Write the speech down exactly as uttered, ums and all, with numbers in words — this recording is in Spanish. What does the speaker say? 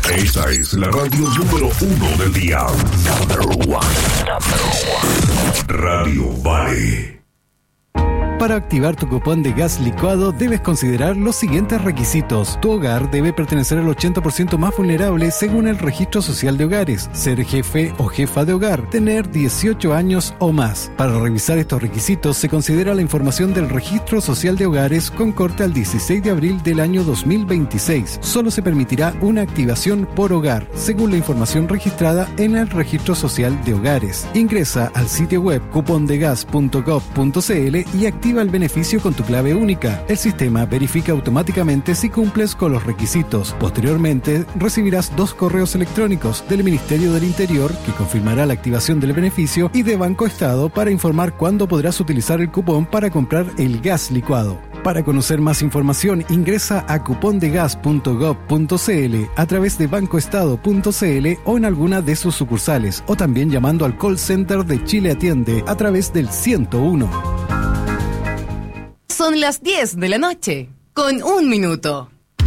Esta es la radio número uno del día. Number one. Number one. Radio Vale. Para activar tu cupón de gas licuado debes considerar los siguientes requisitos. Tu hogar debe pertenecer al ochenta por ciento más vulnerable según el Registro Social de Hogares, ser jefe o jefa de hogar, tener dieciocho años o más. Para revisar estos requisitos se considera la información del Registro Social de Hogares con corte al dieciséis de abril del año dos mil veintiséis. Solo se permitirá una activación por hogar, según la información registrada en el Registro Social de Hogares. Ingresa al sitio web cupondegas punto gov punto cl y activa el beneficio con tu clave única. El sistema verifica automáticamente si cumples con los requisitos. Posteriormente, recibirás dos correos electrónicos del Ministerio del Interior que confirmará la activación del beneficio y de Banco Estado para informar cuándo podrás utilizar el cupón para comprar el gas licuado. Para conocer más información, ingresa a cupondegas punto gov punto cl a través de bancoestado punto cl o en alguna de sus sucursales, o también llamando al call center de Chile Atiende a través del ciento uno. Son las diez de la noche, con un minuto.